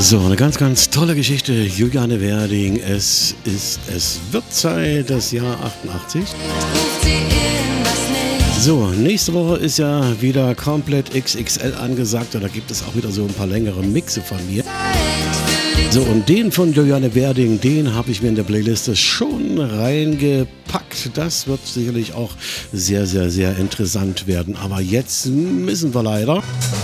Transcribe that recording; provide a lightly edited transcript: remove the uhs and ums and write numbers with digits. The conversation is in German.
So, eine ganz, ganz tolle Geschichte. Juliane Werding. Es wird Zeit, das Jahr 88. So, nächste Woche ist ja wieder komplett XXL angesagt. Und da gibt es auch wieder so ein paar längere Mixe von mir. So, und den von Juliane Werding, den habe ich mir in der Playliste schon reingepackt. Das wird sicherlich auch sehr, sehr, sehr interessant werden. Aber jetzt müssen wir leider